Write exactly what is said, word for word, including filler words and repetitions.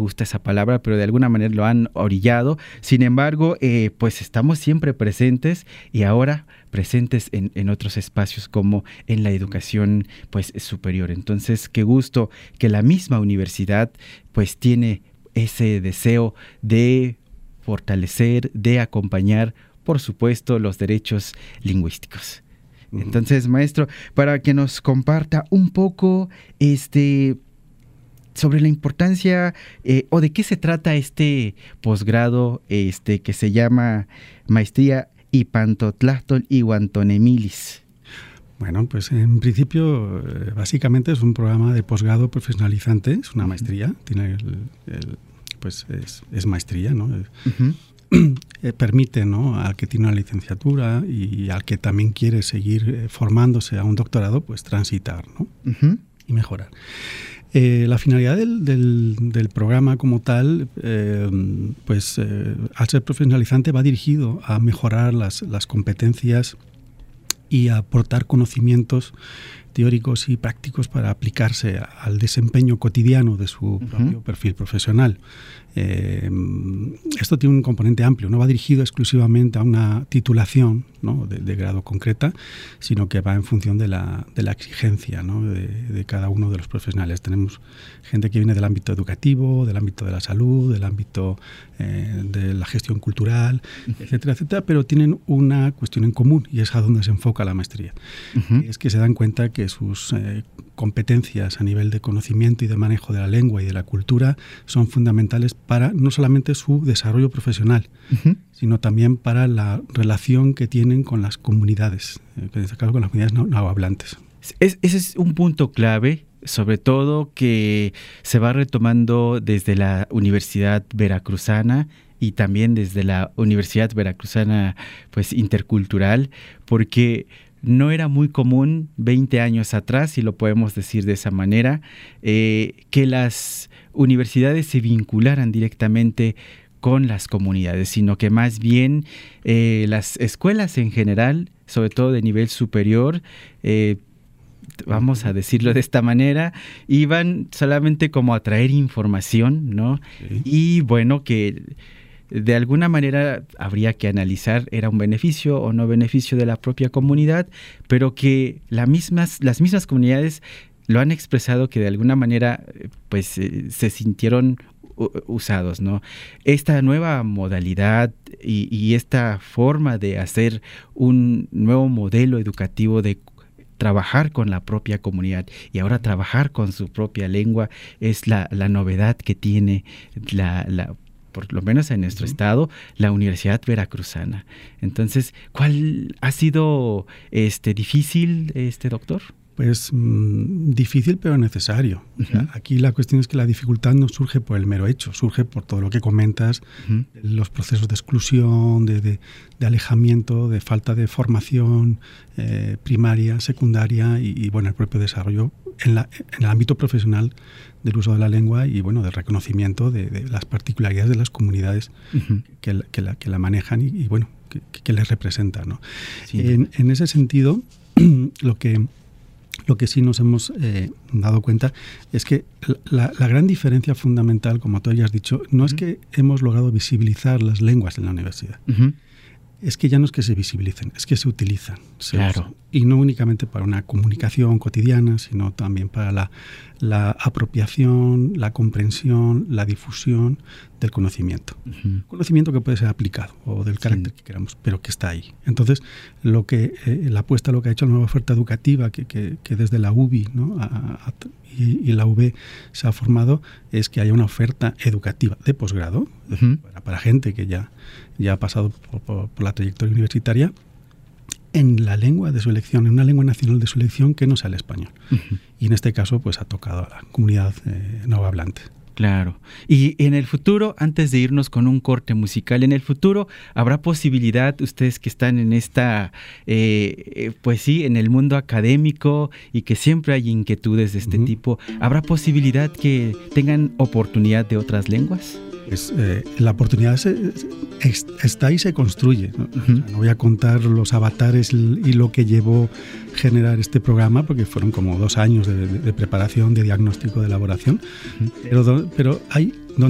gusta esa palabra, pero de alguna manera lo han orillado. Sin embargo, eh, pues estamos siempre presentes y ahora presentes en, en otros espacios como en la educación pues superior. Entonces, qué gusto que la misma universidad pues tiene ese deseo de fortalecer, de acompañar, por supuesto, los derechos lingüísticos. Entonces, maestro, para que nos comparta un poco este sobre la importancia eh, o de qué se trata este posgrado este que se llama Maestría Ipantotlahtol Ihuantonemilis. Bueno, pues en principio, eh, básicamente es un programa de posgrado profesionalizante, es una maestría, tiene el, el, pues es, es maestría, ¿no? Uh-huh. Eh, permite, ¿no?, al que tiene una licenciatura y al que también quiere seguir eh, formándose a un doctorado, pues transitar, ¿no? Uh-huh. Y mejorar. Eh, la finalidad del, del, del programa como tal, eh, pues eh, al ser profesionalizante va dirigido a mejorar las, las competencias y a aportar conocimientos teóricos y prácticos para aplicarse al desempeño cotidiano de su propio uh-huh. perfil profesional. Eh, esto tiene un componente amplio, no va dirigido exclusivamente a una titulación, ¿no?, de, de grado concreta, sino que va en función de la, de la exigencia, ¿no?, de, de cada uno de los profesionales. Tenemos gente que viene del ámbito educativo, del ámbito de la salud, del ámbito eh, de la gestión cultural, uh-huh. etcétera, etcétera, pero tienen una cuestión en común y es a donde se enfoca la maestría. Uh-huh. Es que se dan cuenta que sus eh, competencias a nivel de conocimiento y de manejo de la lengua y de la cultura son fundamentales para no solamente su desarrollo profesional, uh-huh. sino también para la relación que tienen con las comunidades, en este caso con las comunidades no, no hablantes. Es, ese es un punto clave, sobre todo que se va retomando desde la Universidad Veracruzana y también desde la Universidad Veracruzana pues intercultural, porque no era muy común veinte años atrás, si lo podemos decir de esa manera, eh, que las universidades se vincularan directamente con las comunidades, sino que más bien eh, las escuelas en general, sobre todo de nivel superior, eh, vamos a decirlo de esta manera, iban solamente como a traer información, ¿no? Sí. Y bueno, que de alguna manera habría que analizar, era un beneficio o no beneficio de la propia comunidad, pero que las mismas, las mismas comunidades lo han expresado que de alguna manera pues eh, se sintieron usados, ¿no? Esta nueva modalidad y, y esta forma de hacer un nuevo modelo educativo de trabajar con la propia comunidad y ahora trabajar con su propia lengua es la, la novedad que tiene la, la por lo menos en nuestro uh-huh. estado, la Universidad Veracruzana. Entonces, ¿cuál ha sido este difícil, este doctor? Pues mmm, difícil pero necesario. Uh-huh. O sea, aquí la cuestión es que la dificultad no surge por el mero hecho, surge por todo lo que comentas, uh-huh. los procesos de exclusión, de, de, de alejamiento, de falta de formación eh, primaria, secundaria y, y bueno, el propio desarrollo en, la, en el ámbito profesional del uso de la lengua y bueno, del reconocimiento de, de las particularidades de las comunidades uh-huh. que, la, que, la, que la manejan y, y bueno, que, que les representan, ¿no? Sí. En, en ese sentido, lo que Lo que sí nos hemos eh, dado cuenta es que la, la gran diferencia fundamental, como tú ya has dicho, no uh-huh. es que hemos logrado visibilizar las lenguas en la universidad. Uh-huh. Es que ya no es que se visibilicen, es que se utilizan. Se claro. usan. Y no únicamente para una comunicación cotidiana, sino también para la, la apropiación, la comprensión, la difusión del conocimiento. Uh-huh. Conocimiento que puede ser aplicado o del carácter sí. que queramos, pero que está ahí. Entonces, lo que eh, la apuesta, lo que ha hecho la nueva oferta educativa, que, que, que desde la U B I, ¿no? a, a, y, y la U B se ha formado, es que haya una oferta educativa de posgrado uh-huh. para, para gente que ya, ya ha pasado por, por, por la trayectoria universitaria, en la lengua de su elección, en una lengua nacional de su elección que no sea el español. Uh-huh. Y en este caso, pues ha tocado a la comunidad eh, no hablante. Claro. Y en el futuro, antes de irnos con un corte musical, en el futuro habrá posibilidad, ustedes que están en esta, eh, pues sí, en el mundo académico y que siempre hay inquietudes de este uh-huh. tipo, ¿habrá posibilidad que tengan oportunidad de otras lenguas? Pues, eh, la oportunidad se, es, está y se construye. ¿No? Uh-huh. O sea, no voy a contar los avatares y lo que llevó generar este programa, porque fueron como dos años de, de, de preparación, de diagnóstico, de elaboración, uh-huh. pero, pero hay